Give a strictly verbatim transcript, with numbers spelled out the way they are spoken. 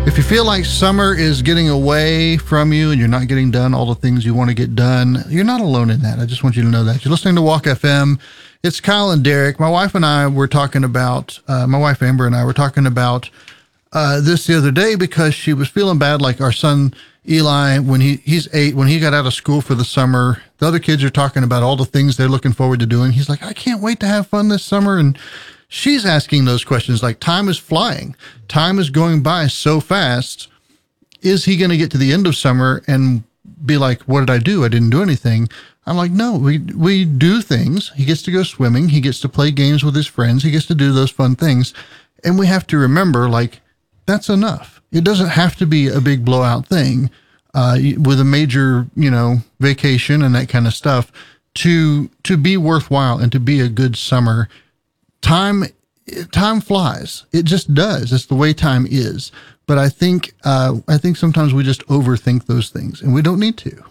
If you feel like summer is getting away from you and you're not getting done all the things you want to get done, you're not alone in that. I just want you to know that. You're listening to Walk F M. It's Kyle and Derek. My wife and I were talking about, uh, my wife Amber and I were talking about uh, this the other day because she was feeling bad. Like our son Eli, when he, he's eight, when he got out of school for the summer, the other kids are talking about all the things they're looking forward to doing. He's like, I can't wait to have fun this summer. And she's asking those questions like, time is flying. Time is going by so fast. Is he going to get to the end of summer and be like, what did I do? I didn't do anything. I'm like, no, we, we do things. He gets to go swimming. He gets to play games with his friends. He gets to do those fun things. And we have to remember, like, that's enough. It doesn't have to be a big blowout thing uh, with a major, you know, vacation and that kind of stuff to, to be worthwhile and to be a good summer. Time, time flies. It just does. It's the way time is. But I think, uh, I think sometimes we just overthink those things and we don't need to.